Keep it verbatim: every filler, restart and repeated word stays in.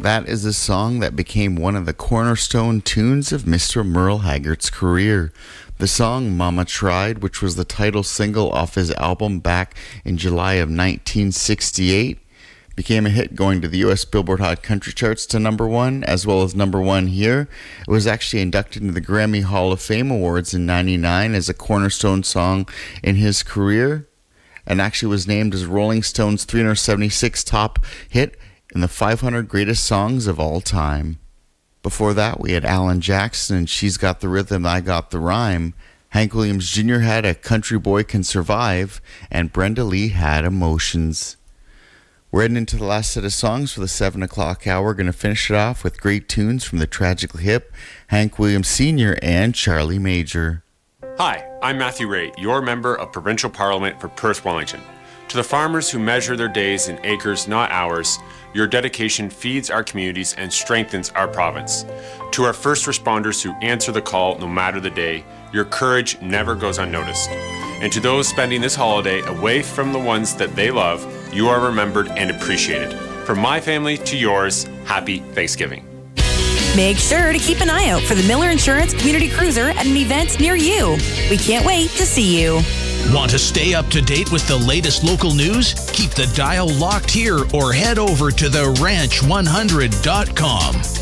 That is a song that became one of the cornerstone tunes of Mister Merle Haggard's career. The song Mama Tried, which was the title single off his album back in July of nineteen sixty-eight, became a hit, going to the U S Billboard Hot Country Charts to number one, as well as number one here. It was actually inducted into the Grammy Hall of Fame Awards in ninety-nine as a cornerstone song in his career, and actually was named as Rolling Stone's three hundred seventy-sixth top hit in the five hundred greatest songs of all time. Before that, we had Alan Jackson and She's Got the Rhythm, I Got the Rhyme. Hank Williams Junior had A Country Boy Can Survive, and Brenda Lee had Emotions. We're heading into the last set of songs for the seven o'clock hour. We're going to finish it off with great tunes from the Tragically Hip, Hank Williams Senior and Charlie Major. Hi, I'm Matthew Ray, your member of Provincial Parliament for Perth Wellington. To the farmers who measure their days in acres, not hours, your dedication feeds our communities and strengthens our province. To our first responders who answer the call no matter the day, your courage never goes unnoticed. And to those spending this holiday away from the ones that they love, you are remembered and appreciated. From my family to yours, happy Thanksgiving. Make sure to keep an eye out for the Miller Insurance Community Cruiser at an event near you. We can't wait to see you. Want to stay up to date with the latest local news? Keep the dial locked here or head over to the ranch one hundred dot com.